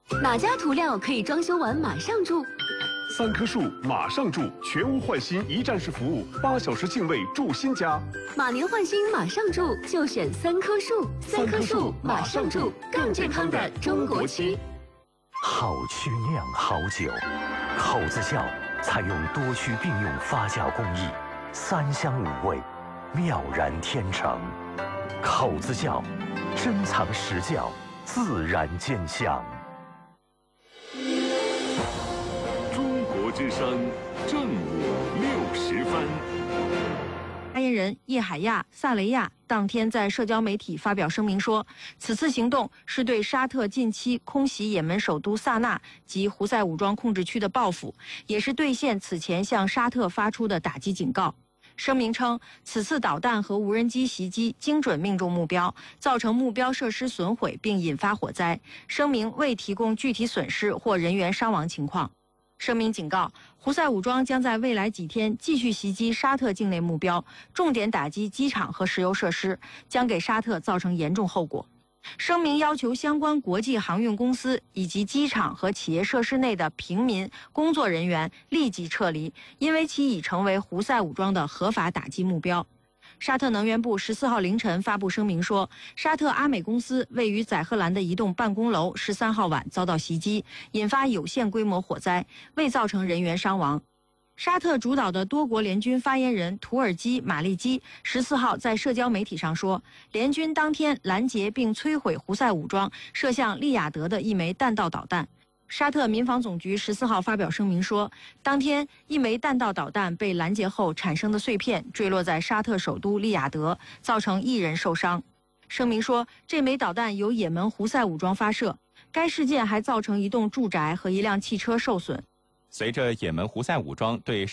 哪家涂料可以装修完马上住 ？3棵树马上住，全屋换新一站式服务，8小时净位住新家。 马年换新马上住，就选3棵树。3棵树马上住，更健康的中国区。 好曲酿好酒，口子窖采用多区并用发酵工艺，3香5味，妙然天成。口子窖，珍藏实窖，自然见香。 中国之声，正午60分。 发言人叶海亚·萨雷亚当天在社交媒体发表声明说，此次行动是对沙特近期空袭也门首都萨那及胡塞武装控制区的报复，也是兑现此前向沙特发出的打击警告。声明称，此次导弹和无人机袭击精准命中目标，造成目标设施损毁并引发火灾。声明未提供具体损失或人员伤亡情况。声明警告，胡塞武装将在未来几天继续袭击沙特境内目标，重点打击机场和石油设施，将给沙特造成严重后果。声明要求相关国际航运公司以及机场和企业设施内的平民工作人员立即撤离，因为其已成为胡塞武装的合法打击目标。沙特能源部14号凌晨发布声明说，沙特阿美公司位于载荷兰的一栋办公楼13号晚遭到袭击，引发有限规模火灾，未造成人员伤亡。沙特主导的多国联军发言人土耳其马利基14号在社交媒体上说，联军当天拦截并摧毁胡塞武装射向利雅得的一枚弹道导弹。沙特民防总局14号发表声明说，当天一枚弹道导弹被拦截后产生的碎片坠落在沙特首都利雅得，造成1人受伤。声明说，这枚导弹由也门胡塞武装发射，该事件还造成一栋住宅和一辆汽车受损。 随着也门胡塞武装对